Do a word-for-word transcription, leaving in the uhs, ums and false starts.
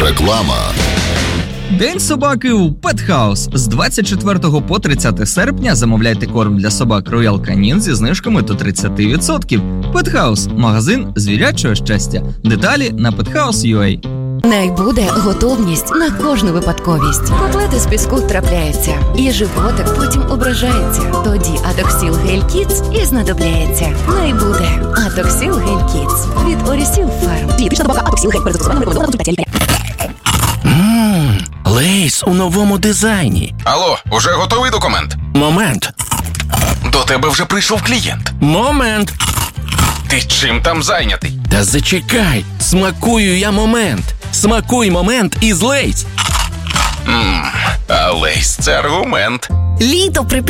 Реклама. День собаки у Pet House. З двадцять четвертого по тридцяте серпня замовляйте корм для собак Royal Canin зі знижками до тридцять відсотків. Pet House – магазин звірячого щастя. Деталі на pet house крапка ю а. Най буде готовність на кожну випадковість. Котлети з піску трапляються, і животик потім ображається. Тоді Атоксіл Гель Кідс і знадобляється. Най буде Атоксіл Гель Кідс від Орісіл Фарм. Дієтична добавка Атоксіл Гель перед застосуванням рекомендовано в результаті лікаря. Ммм, Лейс у новому дизайні. Алло, уже готовий документ? Момент. До тебе вже прийшов клієнт. Момент. Ти чим там зайнятий? Та зачекай, смакую я момент. Смакуй момент із Лейс. Ммм, а Лейс – це аргумент. Літо при